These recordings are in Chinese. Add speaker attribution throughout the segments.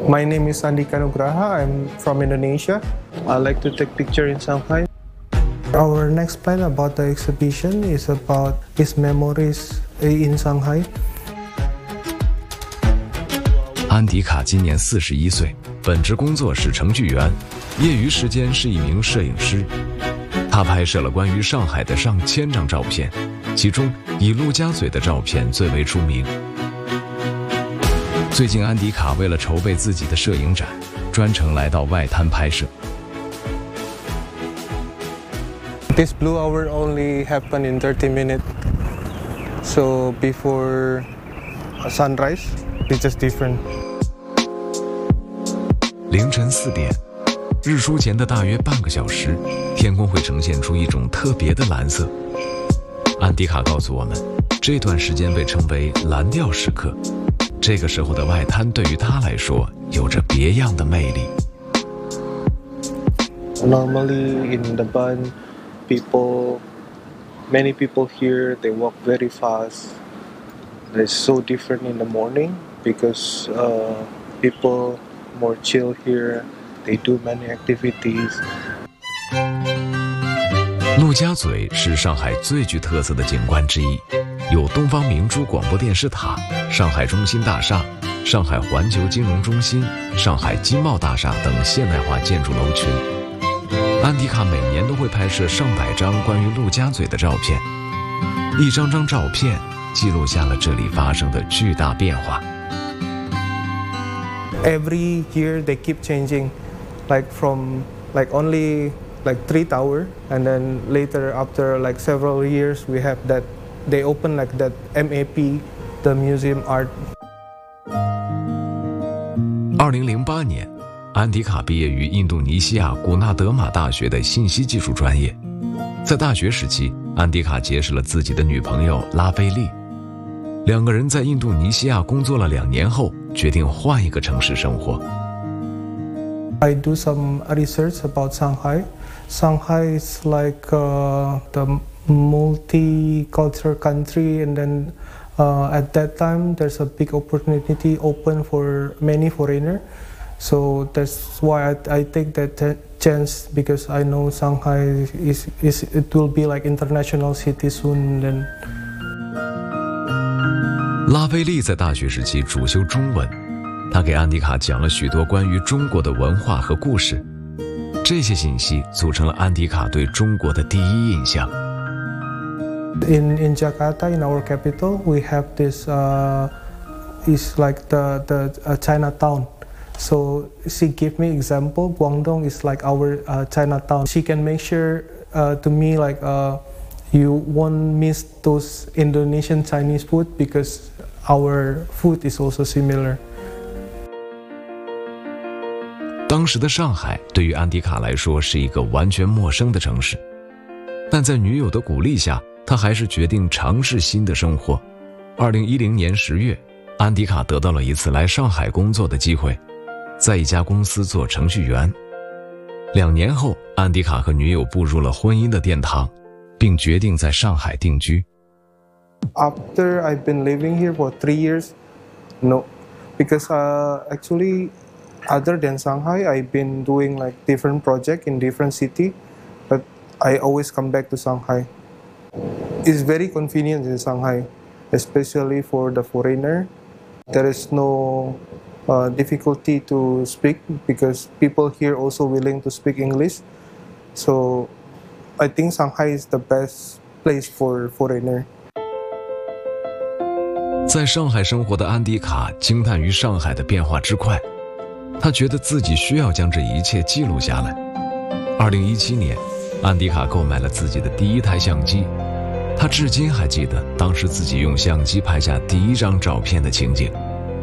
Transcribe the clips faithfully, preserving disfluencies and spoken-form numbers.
Speaker 1: My name is Andika Nugraha. I'm from Indonesia. I like to take picture in Shanghai. Our next plan about the exhibition is about his memories in Shanghai.
Speaker 2: 安迪卡今年四十一岁，本职工作是程序员，业余时间是一名摄影师。他拍摄了关于上海的上千张照片，其中以陆家嘴的照片最为出名。最近，安迪卡为了筹备自己的摄影展，专程来到外滩拍摄。
Speaker 1: This blue hour only happened in thirty minutes, so before sunrise, it's just different.
Speaker 2: 凌晨四点，日出前的大约半个小时，天空会呈现出一种特别的蓝色。安迪卡告诉我们，这段时间被称为蓝调时刻。这个时候的外滩对于他来说有着别样的魅力。
Speaker 1: Normally in the band, people, many people here, they walk very fast. It's so different in the morning because uh, people more chill here. They do many activities.
Speaker 2: 陆家嘴是上海最具特色的景观之一，有东方明珠广播电视塔、上海中心大厦、上海环球金融中心、上海金茂大厦等现代化建筑楼群。安迪卡每年都会拍摄上百张关于陆家嘴的照片，一张张照片记录下了这里发生的巨大变化。
Speaker 1: Every year they keep changing, like from like only like three tower, and then later after like several years we have that they open like that M A P, the museum art.
Speaker 2: 二零零八年，安迪卡毕业于印度尼西亚古纳德马大学的信息技术专业。在大学时期，安迪卡结识了自己的女朋友拉菲利。两个人在印度尼西亚工作了两年后，决定换一个城市生活。
Speaker 1: I do some research about Shanghai. Shanghai is like uh, the multicultural country, and then uh, at that time there's a big opportunity open for many foreigners. So that's why I, I take that chance, because I know Shanghai is, is it will be like international city soon. Then.
Speaker 2: 拉菲利在大学时期主修中文，他给安迪卡讲了许多关于中国的文化和故事，这些信息组成了安迪卡对中国的第一印象。
Speaker 1: In in Jakarta, in our capital, we have this uh, is like the the uh, Chinatown. So she gave me example. Guangdong is like our uh, Chinatown. She can make sure uh, to me like uh, you won't miss those Indonesian Chinese food because our food is also similar.
Speaker 2: 当时的上海对于安迪卡来说是一个完全陌生的城市，但在女友的鼓励下，他还是决定尝试新的生活。二零一零年十月，安迪卡得到了一次来上海工作的机会，在一家公司做程序员。两年后，安迪卡和女友步入了婚姻的殿堂，并决定在上海定居。
Speaker 1: After I've been living here for three years, no, because uh, actually, other than Shanghai, I've been doing like different projects in different city, but I always come back to Shanghai. It's very convenient in Shanghai, especially for the foreigner. There is no uh, difficulty to speak because people here also willing to speak English. So I think Shanghai is the best place for foreigner.
Speaker 2: 在上海生活的安迪卡惊叹于上海的变化之快，他觉得自己需要将这一切记录下来。二零一七年，安迪卡购买了自己的第一台相机，他至今还记得当时自己用相机拍下第一张照片的情景。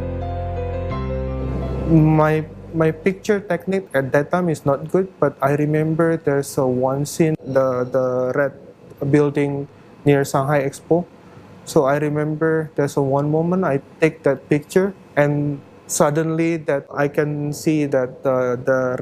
Speaker 1: My my picture technique at that time is not good, but I remember there's a one scene, the the red building near Shanghai Expo. So I remember there's a one moment I take that picture, and suddenly that I can see that the the